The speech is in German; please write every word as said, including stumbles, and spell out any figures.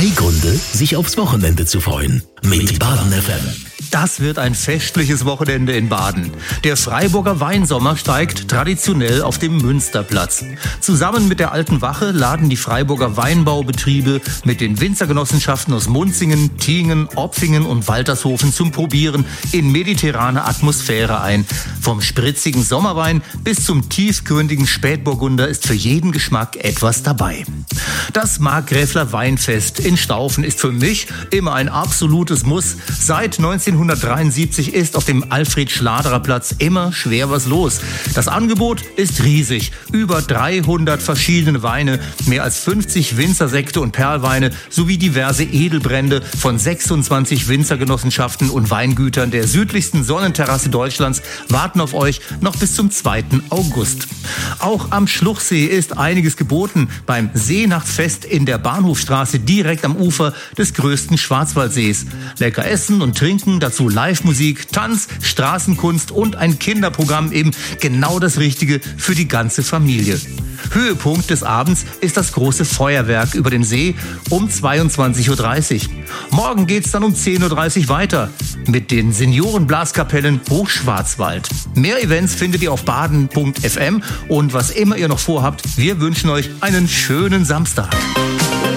Drei Gründe, sich aufs Wochenende zu freuen. Mit Baden F M. Das wird ein festliches Wochenende in Baden. Der Freiburger Weinsommer steigt traditionell auf dem Münsterplatz. Zusammen mit der Alten Wache laden die Freiburger Weinbaubetriebe mit den Winzergenossenschaften aus Munzingen, Tiengen, Opfingen und Waltershofen zum Probieren in mediterrane Atmosphäre ein. Vom spritzigen Sommerwein bis zum tiefgründigen Spätburgunder ist für jeden Geschmack etwas dabei. Das Markgräfler Weinfest in Staufen ist für mich immer ein absolutes Muss. Seit neunzehnhundertdreiundsiebzig ist auf dem Alfred-Schladerer-Platz immer schwer was los. Das Angebot ist riesig. Über dreihundert verschiedene Weine, mehr als fünfzig Winzersekte und Perlweine sowie diverse Edelbrände von sechsundzwanzig Winzergenossenschaften und Weingütern der südlichsten Sonnenterrasse Deutschlands warten auf euch noch bis zum zweiten August. Auch am Schluchsee ist einiges geboten beim Seenachtsfest in der Bahnhofstraße direkt am Ufer des größten Schwarzwaldsees. Lecker essen und trinken, dazu Live-Musik, Tanz, Straßenkunst und ein Kinderprogramm, eben genau das Richtige für die ganze Familie. Höhepunkt des Abends ist das große Feuerwerk über dem See um zweiundzwanzig Uhr dreißig. Morgen geht's dann um zehn Uhr dreißig weiter mit den Seniorenblaskapellen Hochschwarzwald. Mehr Events findet ihr auf baden punkt f m und was immer ihr noch vorhabt, wir wünschen euch einen schönen Samstag.